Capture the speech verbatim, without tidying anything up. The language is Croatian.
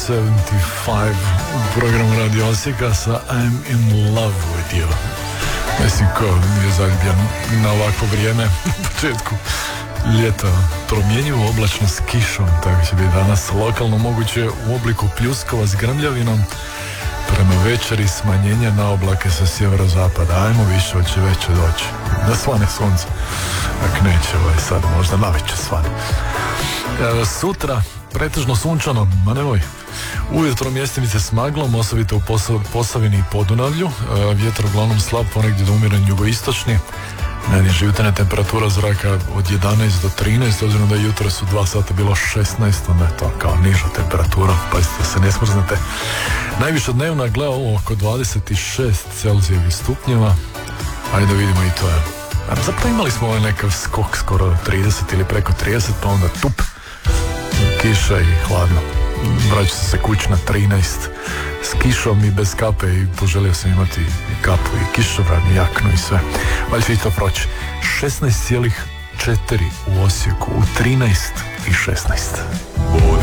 sedamdeset pet u programu Radio Osijeka sa I'm in love with you. Mislim, ko nije zaljubljen na ovakvo vrijeme u početku ljeta. Promjenjivo oblačno s kišom, tako će biti danas. Lokalno moguće u obliku pljuskova s grmljavinom. Prema večeri smanjenje na oblake sa sjeverozapada. Ajmo više, hoće veće doći. Da svane sunce. Ak neće, ovaj sad možda naveće svane. E, sutra pretežno sunčano, ma nemoj. Ujutro mjestimice s maglom, osobito u Posavini i Podunavlju. E, vjetar uglavnom slab, ponegdje da umiran jugoistočni. Najniža jutarnja temperatura zraka od jedanaest do trinaest, obzirom da je jutro su dva sata bilo šesnaest, onda je to kao niža temperatura, pazite da se ne smrznete. Najviša dnevna gle ovo oko dvadeset šest Celzijevih stupnjeva, ajde da vidimo i to je. A zapravo imali smo ovaj nekav skok skoro trideset ili preko trideset, pa onda tup, kiša i hladno. Vraća se kuć na trinaest s kišom i bez kape i poželio sam imati i kapu i kišobran i jaknu i sve. Valjda će i to proći. šesnaest zarez četiri u Osijeku, u trinaest i šesnaest.